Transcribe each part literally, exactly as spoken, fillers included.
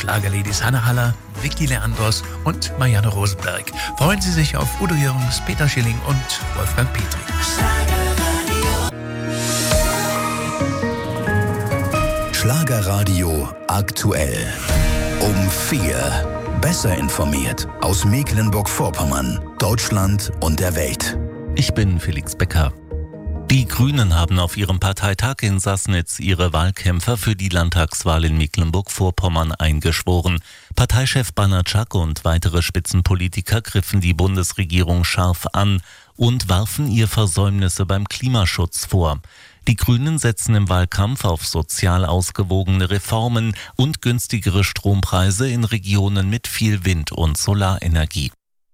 Schlagerladies Hanna Haller, Vicky Leandros und Marianne Rosenberg. Freuen Sie sich auf Udo Jürgens, Peter Schilling und Wolfgang Petri. Schlagerradio aktuell. Um vier. Besser informiert aus Mecklenburg-Vorpommern, Deutschland und der Welt. Ich bin Felix Becker. Die Grünen haben auf ihrem Parteitag in Sassnitz ihre Wahlkämpfer für die Landtagswahl in Mecklenburg-Vorpommern eingeschworen. Parteichef Banatschak und weitere Spitzenpolitiker griffen die Bundesregierung scharf an und warfen ihr Versäumnisse beim Klimaschutz vor. Die Grünen setzen im Wahlkampf auf sozial ausgewogene Reformen und günstigere Strompreise in Regionen mit viel Wind- und Solarenergie.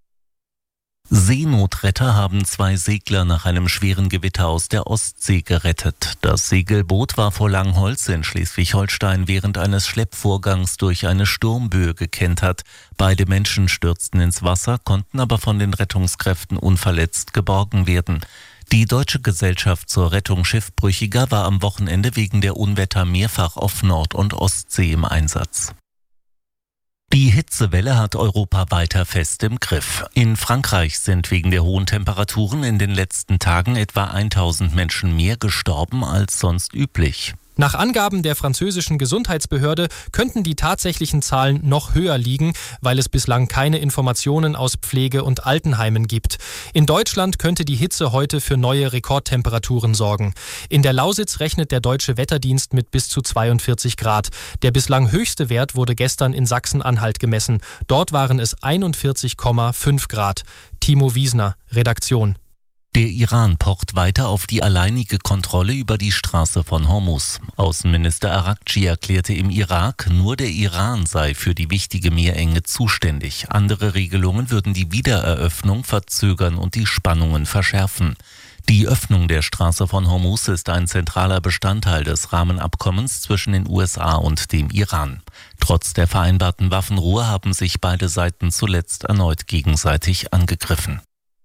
Seenotretter haben zwei Segler nach einem schweren Gewitter aus der Ostsee gerettet. Das Segelboot war vor Langholz in Schleswig-Holstein während eines Schleppvorgangs durch eine Sturmböe gekentert. Beide Menschen stürzten ins Wasser, konnten aber von den Rettungskräften unverletzt geborgen werden. Die Deutsche Gesellschaft zur Rettung Schiffbrüchiger war am Wochenende wegen der Unwetter mehrfach auf Nord- und Ostsee im Einsatz. Die Hitzewelle hat Europa weiter fest im Griff. In Frankreich sind wegen der hohen Temperaturen in den letzten Tagen etwa tausend Menschen mehr gestorben als sonst üblich. Nach Angaben der französischen Gesundheitsbehörde könnten die tatsächlichen Zahlen noch höher liegen, weil es bislang keine Informationen aus Pflege- und Altenheimen gibt. In Deutschland könnte die Hitze heute für neue Rekordtemperaturen sorgen. In der Lausitz rechnet der Deutsche Wetterdienst mit bis zu zweiundvierzig Grad. Der bislang höchste Wert wurde gestern in Sachsen-Anhalt gemessen. Dort waren es einundvierzig Komma fünf Grad. Timo Wiesner, Redaktion. Der Iran pocht weiter auf die alleinige Kontrolle über die Straße von Hormuz. Außenminister Araghchi erklärte im Irak, nur der Iran sei für die wichtige Meerenge zuständig. Andere Regelungen würden die Wiedereröffnung verzögern und die Spannungen verschärfen. Die Öffnung der Straße von Hormuz ist ein zentraler Bestandteil des Rahmenabkommens zwischen den U S A und dem Iran. Trotz der vereinbarten Waffenruhe haben sich beide Seiten zuletzt erneut gegenseitig angegriffen.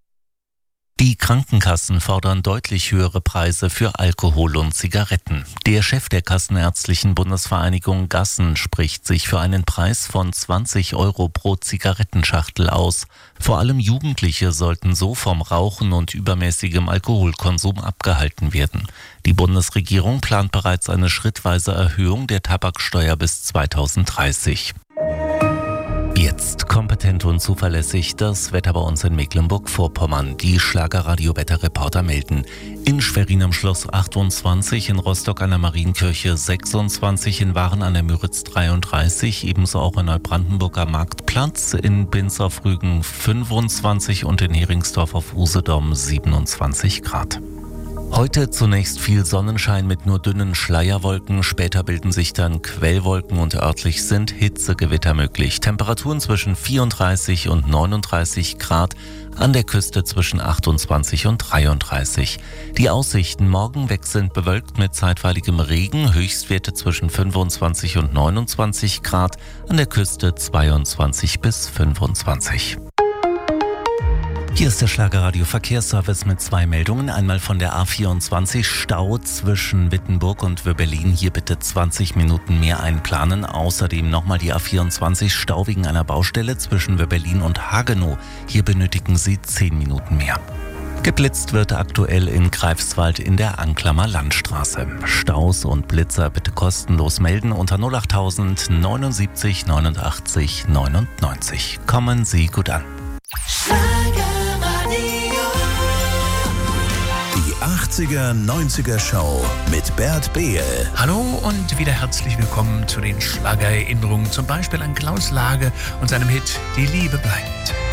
Die Krankenkassen fordern deutlich höhere Preise für Alkohol und Zigaretten. Der Chef der Kassenärztlichen Bundesvereinigung Gassen spricht sich für einen Preis von zwanzig Euro pro Zigarettenschachtel aus. Vor allem Jugendliche sollten so vom Rauchen und übermäßigem Alkoholkonsum abgehalten werden. Die Bundesregierung plant bereits eine schrittweise Erhöhung der Tabaksteuer bis zweitausenddreißig. Jetzt kompetent und zuverlässig das Wetter bei uns in Mecklenburg-Vorpommern. Die Schlagerradio-Wetterreporter melden. In Schwerin am Schloss achtundzwanzig, in Rostock an der Marienkirche sechsundzwanzig, in Waren an der Müritz dreiunddreißig, ebenso auch in Neubrandenburg am Marktplatz, in Binz auf Rügen fünfundzwanzig und in Heringsdorf auf Usedom siebenundzwanzig Grad. Heute zunächst viel Sonnenschein mit nur dünnen Schleierwolken, später bilden sich dann Quellwolken und örtlich sind Hitzegewitter möglich. Temperaturen zwischen vierunddreißig und neununddreißig Grad, an der Küste zwischen achtundzwanzig und dreiunddreißig. Die Aussichten: morgen wechselnd bewölkt mit zeitweiligem Regen, Höchstwerte zwischen fünfundzwanzig und neunundzwanzig Grad, an der Küste zweiundzwanzig bis fünfundzwanzig. Hier ist der Schlagerradio Verkehrsservice mit zwei Meldungen. Einmal von der A vierundzwanzig, Stau zwischen Wittenburg und Wöberlin. Hier bitte zwanzig Minuten mehr einplanen. Außerdem nochmal die A vierundzwanzig, Stau wegen einer Baustelle zwischen Wöberlin und Hagenow. Hier benötigen Sie zehn Minuten mehr. Geblitzt wird aktuell in Greifswald in der Anklammer Landstraße. Staus und Blitzer bitte kostenlos melden unter null achttausend neunundsiebzig neunundachtzig neunundneunzig. Kommen Sie gut an. Die achtziger, neunziger Show mit Bert Behl. Hallo und wieder herzlich willkommen zu den Schlagererinnerungen, zum Beispiel an Klaus Lage und seinem Hit Die Liebe bleibt.